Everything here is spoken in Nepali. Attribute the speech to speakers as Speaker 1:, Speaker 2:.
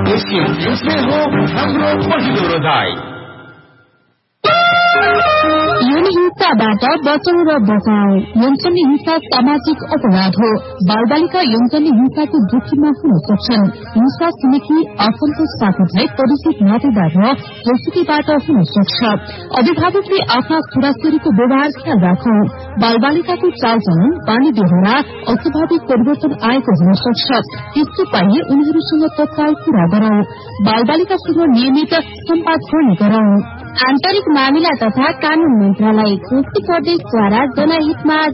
Speaker 1: एशियन पेन्ट्सले हो हाम्रो पहिलो रोजाइ।
Speaker 2: हिंसाबाट बचाउ र बचाऊ। यौन हिंसा सामाजिक अपराध हो। बालबालिका यौन हिंसाको जोखिममा हुन सक्छन्। हिंसा छिमेकी असन्तोष साथीभाइ परिचित नातेदार र प्रस्तुतिबाट हुन सक्छ। अभिभावकले आफ्ना छोराछोरीको व्यवहार ख्याल राखौं। बालबालिकाको चालचलन बानी बेहोरा अस्वाभाविक परिवर्तन आएको हुन सक्छ। त्यस्तो पाइए उनीहरूसँग तत्काल कुरा गरौं। बालबालिकासँग नियमित सम्वाद गर्ने गरौं।
Speaker 3: आन्तरिक मामिला तथा कानून मन्त्रालय कोशी प्रदेशद्वारा जनहितमा